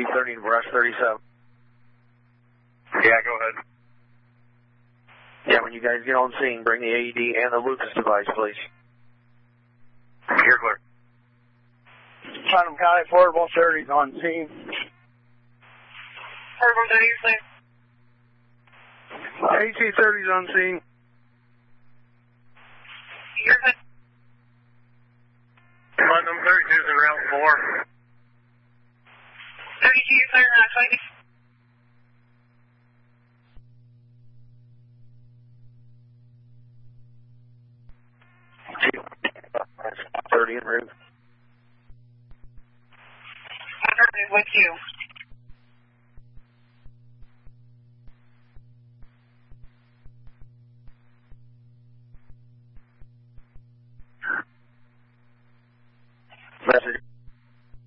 30 and Brush 37. Yeah, go ahead. Yeah, when you guys get on scene, bring the AED and the Lucas device, please. You're clear. Putnam County Ford 130 is on scene. Ford 130, you're clear. AC-30 is on scene. You're good. Putnam 32 is in route 4. 32, you're clear, route 20. 30 en route. I'm with you.